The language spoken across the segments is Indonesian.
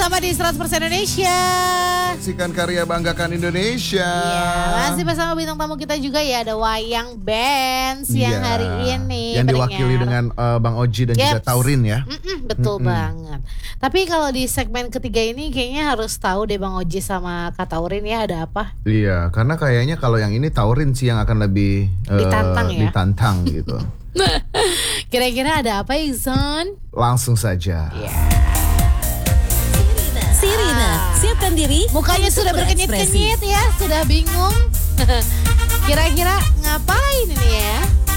bersama di 100% Indonesia. Saksikan karya, banggakan Indonesia. Iya, masih bersama bintang tamu kita juga ya, ada Wayang Band siang hari ini. Yang diwakili dengan Bang Oji dan juga Taurin ya. Betul banget. Tapi kalau di segmen ketiga ini kayaknya harus tahu deh Bang Oji sama Kak Taurin ya, ada apa? Iya, karena kayaknya kalau yang ini Taurin sih yang akan lebih ditantang gitu. Kira-kira ada apa Iksan? Langsung saja. Sirina, siapkan diri. Mukanya sudah berkenyit-kenyit ya, sudah bingung. Kira-kira ngapain ini ya?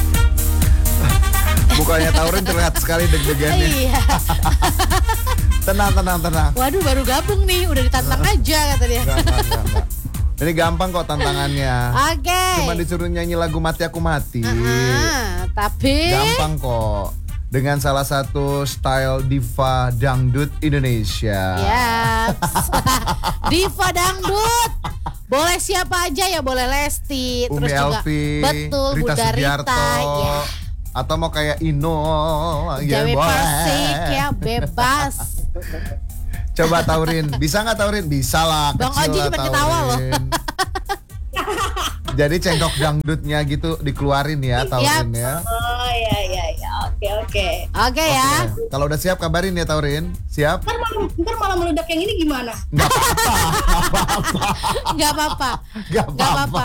Mukanya Taurin terlihat sekali deg-degannya. Iya. Tenang. Waduh, baru gabung nih, udah ditantang aja kata dia. Enggak. Ini gampang kok tantangannya. Oke. Cuma disuruh nyanyi lagu Mati Aku Mati. Tapi gampang kok. Dengan salah satu style diva dangdut Indonesia. Yes. Diva dangdut. Boleh siapa aja ya, boleh Lesti, Umi terus juga Elvi, betul Rita Bunda Sugiarto, ya. Atau mau kayak Ino, Jawa Persik ya, bebas. Coba Taurin, bisa nggak Taurin? Bisa lah, Bang Oji cuma ketawa loh. Jadi cengkok dangdutnya gitu dikeluarin ya Taurin ya. Oh iya. Oke ya. Kalau udah siap kabarin ya Taurin. Siap? Ntar malah meledak yang ini gimana? Nggak apa-apa.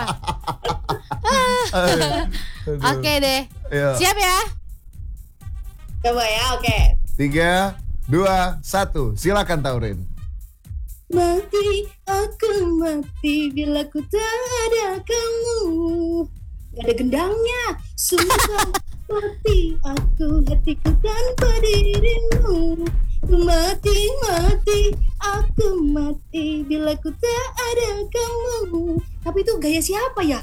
Oke deh. Yo. Siap ya? Coba ya, oke. 3, 2, 1, silakan Taurin. Mati, aku mati bila ku tak ada kamu. Gak ada gendangnya, sumpah. Mati aku, hatiku tanpa dirimu. Mati, aku mati bila ku tak ada kamu. Tapi itu gaya siapa ya?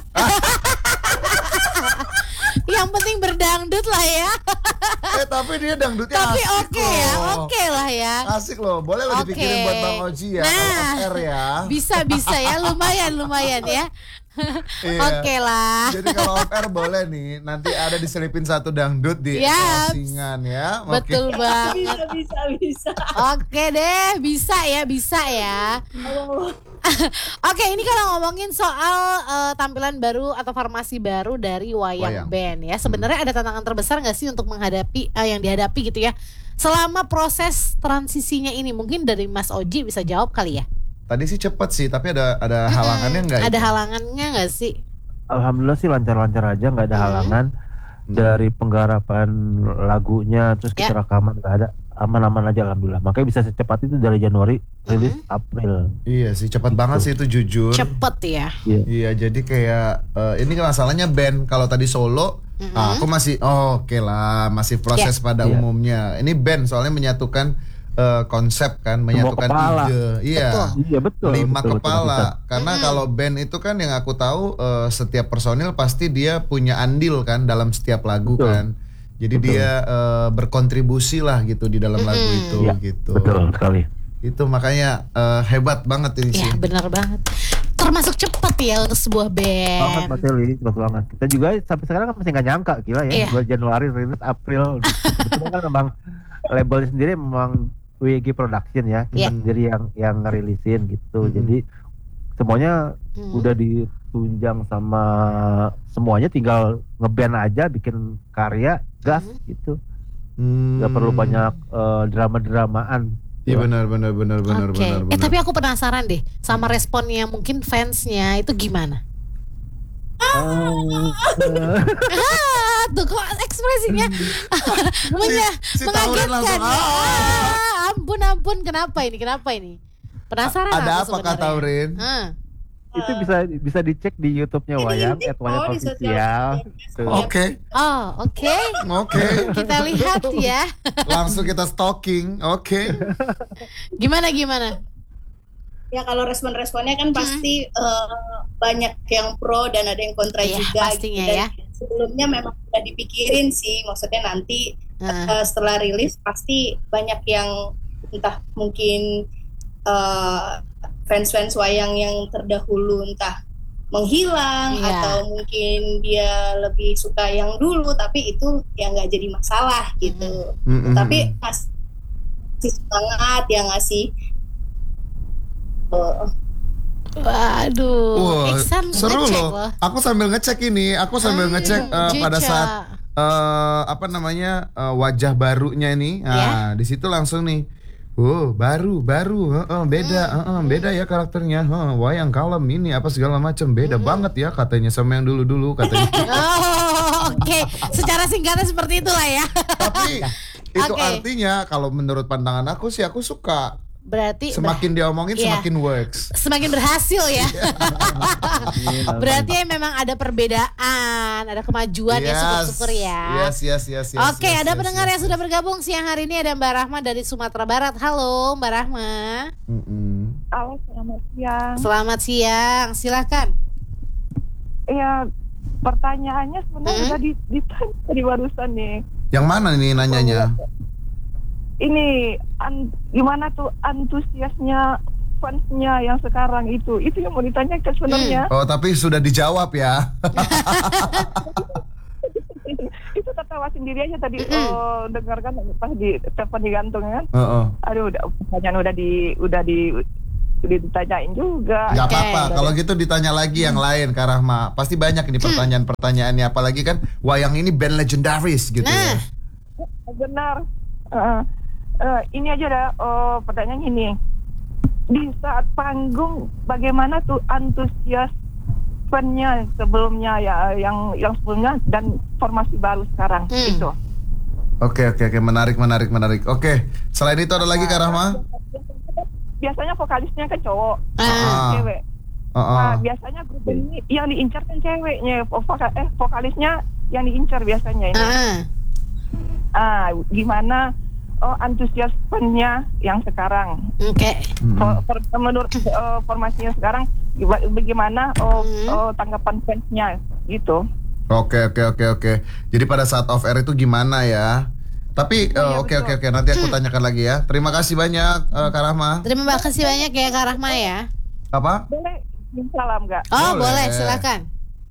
Yang penting berdangdut lah ya. Tapi dia dangdutnya Tapi asik oke ya, loh. oke lah ya. Asik loh, boleh lo dipikirin buat Bang Oji ya. Nah, FR ya. Bisa ya, lumayan ya. Iya. Oke lah. Jadi kalau off-air boleh nih, nanti ada diselipin satu dangdut di closingan ya. Betul banget. Bisa. Oke deh, bisa ya. Oke, ini kalau ngomongin soal tampilan baru atau formasi baru dari Wayang Band ya. Sebenarnya ada tantangan terbesar nggak sih untuk menghadapi yang dihadapi gitu ya selama proses transisinya ini? Mungkin dari Mas Oji bisa jawab kali ya. Tadi sih cepet sih, tapi ada halangannya nggak? Ada halangannya nggak sih? Alhamdulillah sih lancar-lancar aja, nggak ada halangan. Dari penggarapan lagunya terus kita rekaman nggak ada, aman-aman aja alhamdulillah. Makanya bisa secepat itu dari Januari rilis April. Iya sih, cepat banget sih itu jujur. Cepet ya. Iya, jadi kayak ini masalahnya band. Kalau tadi solo, aku masih oke lah, masih proses pada umumnya. Ini band soalnya menyatukan konsep kan, menyatukan ide. Iya. Betul. 5 betul, kepala. Karena kalau band itu kan yang aku tahu setiap personil pasti dia punya andil kan dalam setiap lagu kan. Jadi dia berkontribusi lah gitu di dalam lagu itu gitu. Betul sekali. Itu makanya hebat banget ini sih. Iya, benar banget. Termasuk cepat ya untuk sebuah band. Banget Mas Eli, banget. Kita juga sampai sekarang kan masih nggak nyangka gila ya. Bulan Januari rilis April. Betul kan memang labelnya sendiri memang WG Production ya, kita sendiri yang ngerilisin gitu. Jadi semuanya udah ditunjang sama semuanya, tinggal ngeband aja, bikin karya, gas gitu. Gak perlu banyak drama-dramaan. Iya benar. Tapi aku penasaran deh sama responnya mungkin fansnya itu gimana? Tuh kok ekspresinya mengagetkan. Ampun, kenapa ini? Penasaran ada aku apa Kak Taurin? Itu bisa dicek di YouTube-nya Wayang @wayang_official. Oke. Oke. Kita lihat ya. Langsung kita stalking. Oke. Gimana? Ya kalau respon-responnya kan pasti banyak yang pro dan ada yang kontra juga. Pastinya gitu. ya. Sebelumnya memang sudah dipikirin sih, maksudnya nanti setelah rilis pasti banyak yang entah mungkin fans wayang yang terdahulu entah menghilang atau mungkin dia lebih suka yang dulu, tapi itu ya nggak jadi masalah gitu. Tapi ngasih semangat, ya ngasih Waduh, Iksan seru loh. Aku sambil ngecek ini, pada saat wajah barunya nih. Nah, di situ langsung nih. Baru, beda ya karakternya. Wayang kalem ini apa segala macam, beda banget ya katanya sama yang dulu katanya. Oke. Secara singkatnya seperti itulah ya. Tapi itu artinya kalau menurut pandangan aku sih aku suka. Berarti semakin diomongin semakin works. Semakin berhasil ya. Berarti memang ada perbedaan, ada kemajuan ya, syukur-syukur ya. Yes. Oke, ada pendengar yang sudah bergabung siang hari ini, ada Mbak Rahma dari Sumatera Barat. Halo Mbak Rahma. Halo, selamat siang. Selamat siang, silakan. Ya, pertanyaannya sebenarnya udah ditanya tadi barusan nih. Yang mana nih nanyanya? Ini gimana tuh antusiasnya fansnya yang sekarang itu yang mau ditanyakan sebenarnya. Oh, tapi sudah dijawab ya. Itu ketawa sendiri aja tadi. Dengarkan pas di telepon digantung kan. Aduh, pertanyaan udah ditanyain juga. Gak apa-apa, kalau gitu ditanya lagi yang lain Kak Rahma. Pasti banyak ini pertanyaan-pertanyaannya, apalagi kan wayang ini band legendaris gitu ya. Benar. Ini aja ada pertanyaannya ini. Di saat panggung bagaimana tuh antusias fan-nya sebelumnya ya, yang sebelumnya dan formasi baru sekarang itu. Oke, menarik. Oke, selain itu ada lagi Kak Rahma? Biasanya vokalisnya kan cowok, cewek. Biasanya grup ini yang diincar kan ceweknya, vokalisnya yang diincar biasanya ini. Gimana antusias fan-nya yang sekarang? Menurut formasinya sekarang bagaimana tanggapan fans-nya gitu? Oke. Jadi pada saat off air itu gimana ya? Tapi oke. Nanti aku tanyakan lagi ya. Terima kasih banyak Kak Rahma. Terima kasih banyak ya Kak Rahma ya. Apa? Boleh salam nggak? Oh boleh, silakan.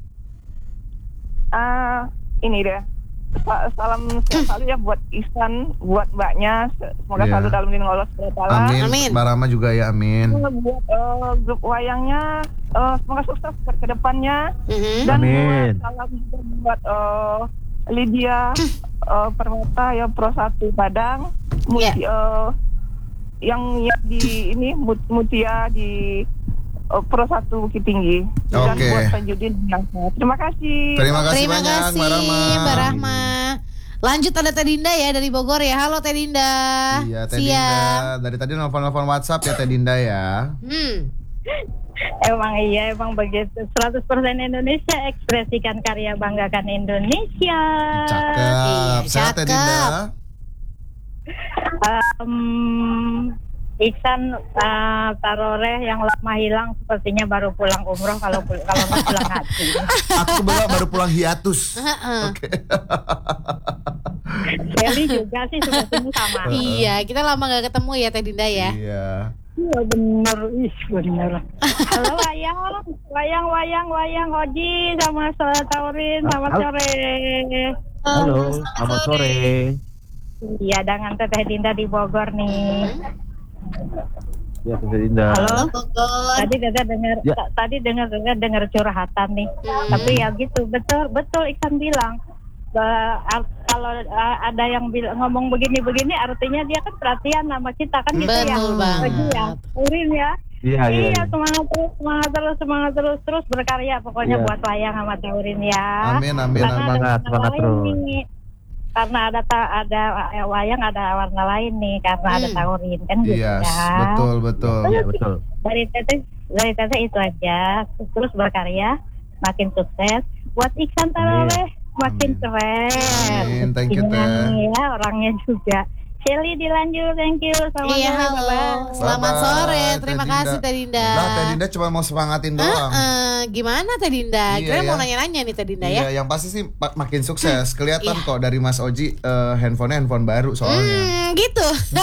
Ini deh. Salam selalu ya buat Ihsan, buat mbaknya. Semoga selalu dalam lindungan Allah SWT. Amin. Mbak Rahma juga ya, amin. Buat grup wayangnya, semoga sukses ke depannya. Dan salam juga buat Lydia Permata ya, Pro 1 Padang. Yang di ini Mutia di Pro 1 Bukit Tinggi. Dan buat Tanjudin yang terima kasih. Terima kasih banyak Mbak Rahma. Lanjut ada Teh Dinda ya dari Bogor ya. Halo Teh Dinda. Iya Teh Dinda. Dari tadi nelfon WhatsApp ya Teh Dinda ya. Emang begitu. 100% Indonesia, ekspresikan karya, banggakan Indonesia. Cakep. Sehat Teh Dinda. Iksan Taroreh yang lama hilang sepertinya baru pulang umroh, kalau nggak pulang haji. Aku baru pulang hiatus. Oke. Kelly juga sih sepertinya sama. Iya, kita lama nggak ketemu ya Teh Dinda ya. Iya. Iya bener. Halo wayang Oji sama Taurin, selamat sore. Halo, selamat sore. Iya, dengan Teh Dinda di Bogor nih. Ya, Teh Dinda. Halo. Tadi dengar curhatan nih. Tapi ya gitu, betul Iksan bilang. Kalau ada yang ngomong begini artinya dia kan perhatian sama kita kan gitu ya. Betul banget. Urin ya. Iya. Semangat terus berkarya pokoknya buat wayang sama Taurin ya. Amin. Semangat terus. Karena ada wayang ada warna lain nih karena ada Taurin kan gitu ya. Betul. Iya, betul. Dari Teteh itu aja, terus berkarya, makin sukses. Buat Iksan Taroreh makin keren. Amin, thank you Teh. Ya, orangnya juga. Shelly dilanjut, thank you. Selamat sore. Terima kasih Teh Dinda. Teh Dinda cuma mau semangatin doang. Gimana Teh Dinda? Kira mau nanya-nanya nih Teh Dinda ya. Iya, yang pasti sih makin sukses. Kelihatan kok dari Mas Oji handphonenya handphone baru soalnya. Gitu.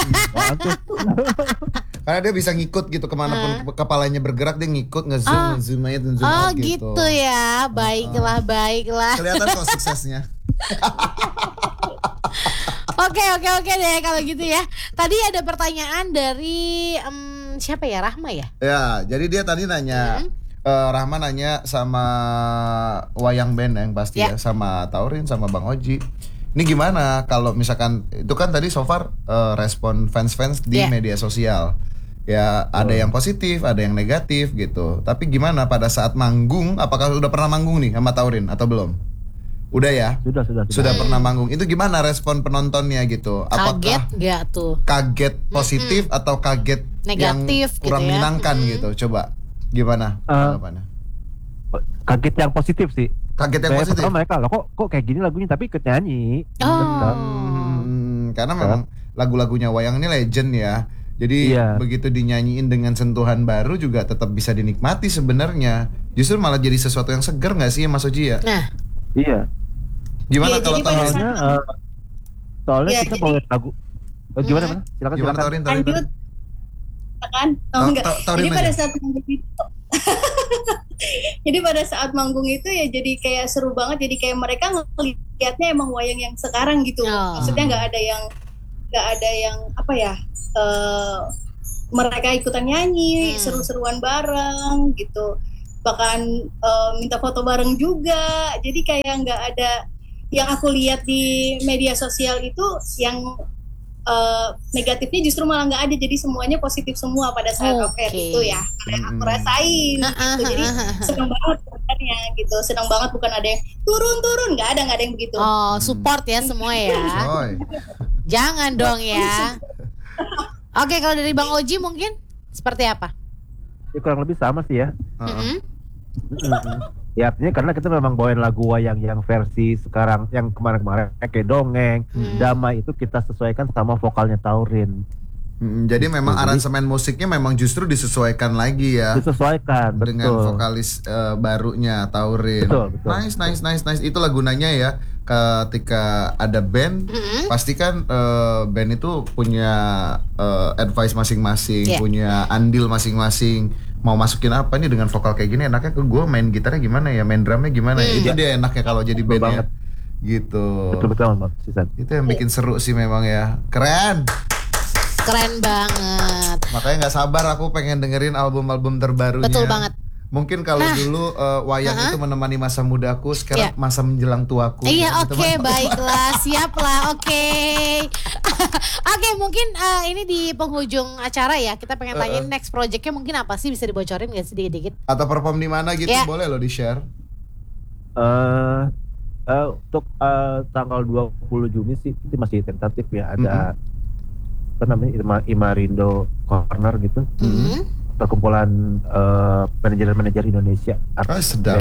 Karena dia bisa ngikut gitu kemanapun kepalanya bergerak, dia ngikut ngezoom aja out gitu ya. Baiklah. Kelihatan kok suksesnya. Oke deh kalau gitu ya. Tadi ada pertanyaan dari siapa ya, Rahma ya? Ya, jadi dia tadi nanya, Rahma nanya sama wayang band yang pasti ya, sama Taurin, sama Bang Oji. Ini gimana kalau misalkan itu kan tadi so far respon fans-fans di media sosial. Ya ada yang positif, ada yang negatif gitu. Tapi gimana pada saat manggung? Apakah udah pernah manggung nih sama Taurin atau belum? Udah ya? Sudah pernah manggung. Itu gimana respon penontonnya gitu? Apakah kaget gak tuh? Kaget positif atau kaget negatif yang kurang gitu ya? menyenangkan gitu? Coba gimana tanggapannya? Kaget yang positif sih. Kaget yang positif. Pertama mereka loh kok kayak gini lagunya tapi ikut nyanyi. Karena memang lagu-lagunya wayang ini legend ya. Jadi begitu dinyanyiin dengan sentuhan baru juga tetap bisa dinikmati sebenarnya. Justru malah jadi sesuatu yang segar nggak sih Mas Oji ya? Nah. Iya. Gimana kalau soalnya kita mau lagu. Gimana? Silakan. Taurin. Kan? Jadi pada saat manggung itu jadi pada saat manggung itu ya jadi kayak seru banget. Jadi kayak mereka ngelihatnya emang wayang yang sekarang gitu. Maksudnya nggak ada yang apa ya? Mereka ikutan nyanyi, seru-seruan bareng gitu. Bahkan minta foto bareng juga. Jadi kayak nggak ada yang aku lihat di media sosial itu yang negatifnya justru malah nggak ada. Jadi semuanya positif semua pada saat off-air itu ya. Karena aku rasain gitu. Jadi senang banget sebenarnya gitu. Senang banget, bukan ada yang turun, nggak ada yang begitu. Support ya semua ya. Jangan dong ya. Oke, kalau dari Bang Oji mungkin seperti apa? Ya kurang lebih sama sih ya. Ya artinya karena kita memang bawain lagu wayang yang versi sekarang, yang kemarin-kemarin kayak dongeng, damai itu kita sesuaikan sama vokalnya Taurin. Jadi memang aransemen musiknya memang justru disesuaikan lagi ya. Disesuaikan dengan vokalis barunya Taurin. Betul. Nice. Itulah gunanya ya. Ketika ada band, pasti kan band itu punya advice masing-masing, punya andil masing-masing. Mau masukin apa nih dengan vokal kayak gini, enaknya ke gue main gitarnya gimana ya, main drumnya gimana ya. Itu dia enaknya kalau jadi bandnya gitu. Betul Itu yang bikin seru sih memang ya. Keren banget. Makanya nggak sabar aku pengen dengerin album-album terbarunya. Betul banget. Mungkin kalau dulu wayang itu menemani masa mudaku, sekarang masa menjelang tuaku. Iya, oke, baiklah, siap lah, oke. Oke, mungkin ini di penghujung acara ya, kita pengen tanyain next projectnya mungkin apa sih, bisa dibocorin nggak sih dikit-dikit? Atau perform di mana gitu, boleh loh di-share. Untuk tanggal 20 Juni sih itu masih tentatif ya, ada apa namanya Imarindo Corner gitu. Perkumpulan manajer Indonesia. Sedap.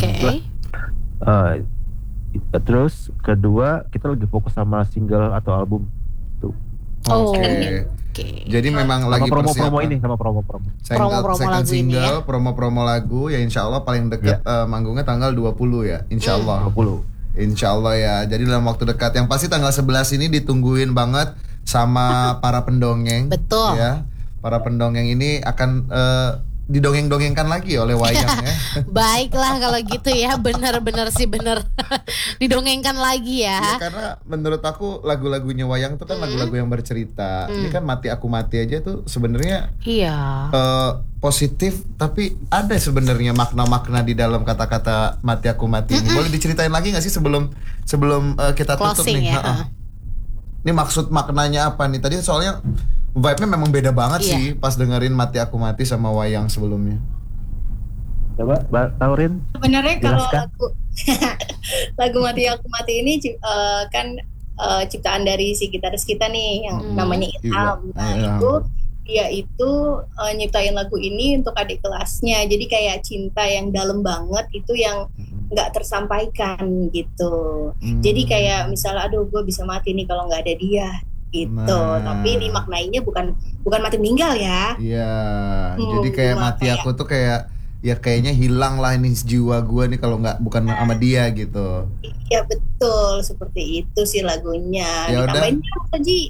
Terus kedua kita lagi fokus sama single atau album tuh. Oke. Jadi memang lagi promo-promo ini sama promo. Second single, promo-promo lagu ya, insya Allah paling dekat manggungnya tanggal 20 ya, insya Allah. 20. Insya Allah ya. Jadi dalam waktu dekat, yang pasti tanggal 11 ini ditungguin banget sama para pendongeng. Betul. Ya. Para pendongeng ini akan didongeng-dongengkan lagi oleh wayang ya. Baiklah kalau gitu ya, benar didongengkan lagi ya. Karena menurut aku lagu-lagunya wayang itu kan lagu-lagu yang bercerita. Ini kan Mati Aku Mati aja tuh sebenarnya positif, tapi ada sebenarnya makna-makna di dalam kata-kata Mati Aku Mati ini. Boleh diceritain lagi nggak sih sebelum kita tutup nih? Ya. Ini maksud maknanya apa nih? Tadi soalnya vibe-nya memang beda banget sih pas dengerin Mati Aku Mati sama wayang sebelumnya. Coba Taurin. Sebenarnya kalau lagu Mati Aku Mati ini kan ciptaan dari si gitaris kita nih yang namanya Ilham. Dia itu nyiptain lagu ini untuk adik kelasnya. Jadi kayak cinta yang dalam banget itu yang nggak tersampaikan gitu. Jadi kayak misalnya aduh gue bisa mati nih kalau nggak ada dia gitu. Tapi ini maknainya bukan mati meninggal ya. Iya. Jadi kayak mati aku tuh kayak ya kayaknya hilang lah ini jiwa gue nih kalau bukan sama dia gitu. Iya betul, seperti itu sih lagunya. Ya ditambahin apa Ji?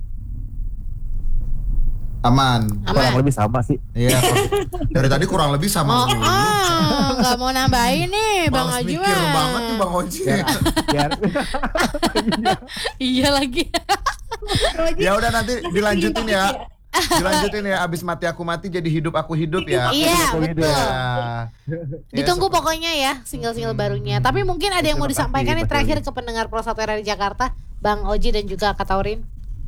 Aman. Kurang lebih sama sih. Iya. Dari tadi kurang lebih sama. Nggak mau nambahin nih Bang Oji. Mikir banget tuh Bang Oji. Iya lagi. Ya udah nanti dilanjutin ya. Dilanjutin ya, abis mati aku mati jadi hidup aku hidup ya. Iya, betul. Ya. Ditunggu pokoknya ya single-single barunya. Tapi mungkin ada yang mau disampaikan nih terakhir ke pendengar Pro 1 Era di Jakarta, Bang Oji dan juga Kak Taurin.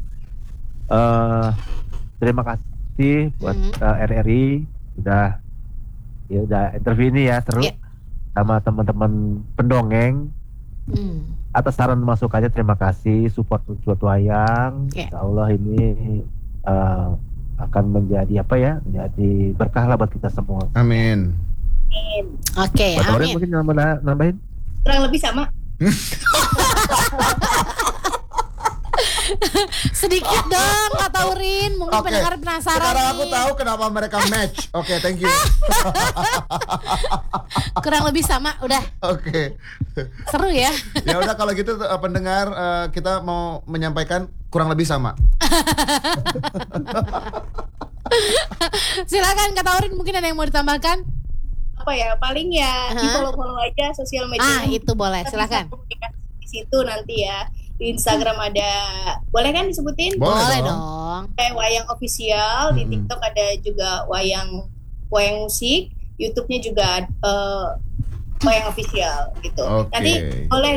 Terima kasih buat RRI udah interview ini ya, seru sama teman-teman pendongeng. Atas saran masukannya terima kasih, support wayang. Insya Allah ini akan menjadi menjadi berkah lah buat kita semua. Amin. Oke, amin. Mungkin nambahin? Kurang lebih sama. Sedikit dong Kak Taurin, mungkin pendengar penasaran. Sekarang aku tahu kenapa mereka match. Oke, thank you. Kurang lebih sama, udah. Oke. Seru ya. Ya udah kalau gitu pendengar, kita mau menyampaikan kurang lebih sama. Silakan Kak Taurin, mungkin ada yang mau ditambahkan? Apa ya, paling ya di follow aja sosial media. Itu boleh, silakan. Di situ nanti ya. Di Instagram ada, boleh kan disebutin? Boleh dong. Kayak Wayang Official, di TikTok ada juga Wayang Musik, YouTube-nya juga Wayang Official gitu. Nanti boleh